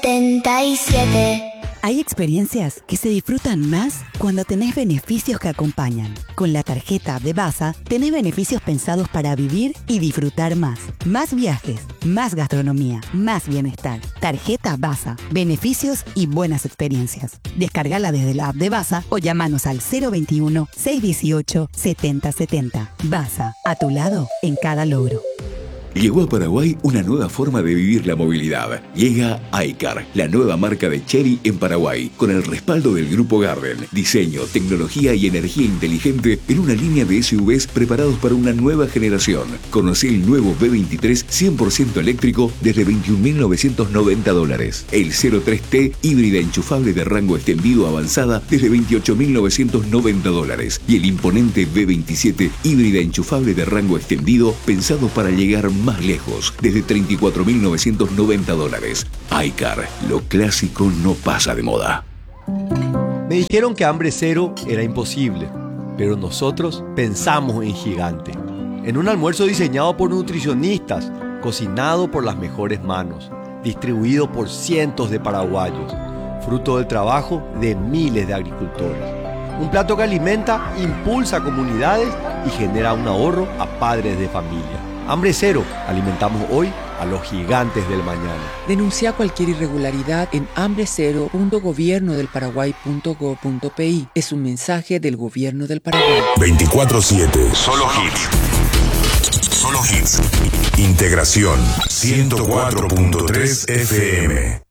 77. Hay experiencias que se disfrutan más cuando tenés beneficios que acompañan. Con la tarjeta de Baza, tenés beneficios pensados para vivir y disfrutar más. Más viajes, más gastronomía, más bienestar. Tarjeta Baza, beneficios y buenas experiencias. Descargala desde la app de Baza o llamanos al 021-618-7070. Baza, a tu lado en cada logro. Llegó a Paraguay una nueva forma de vivir la movilidad. Llega iCar, la nueva marca de Chery en Paraguay, con el respaldo del Grupo Garden. Diseño, tecnología y energía inteligente en una línea de SUVs preparados para una nueva generación. Conocí el nuevo B23 100% eléctrico desde $21.990. El 03T híbrida enchufable de rango extendido avanzada desde $28.990. Y el imponente B27 híbrida enchufable de rango extendido pensado para llegar más lejos, desde $34.990. iCar, lo clásico no pasa de moda. Me dijeron que hambre cero era imposible, pero nosotros pensamos en gigante. En un almuerzo diseñado por nutricionistas, cocinado por las mejores manos, distribuido por cientos de paraguayos, fruto del trabajo de miles de agricultores. Un plato que alimenta, impulsa comunidades y genera un ahorro a padres de familia. Hambre cero, alimentamos hoy a los gigantes del mañana. Denuncia cualquier irregularidad en hambrecero.gobiernodelparaguay.gov.pi. Es un mensaje del Gobierno del Paraguay. 24/7. Solo hits. Solo hits. Integración 104.3 FM.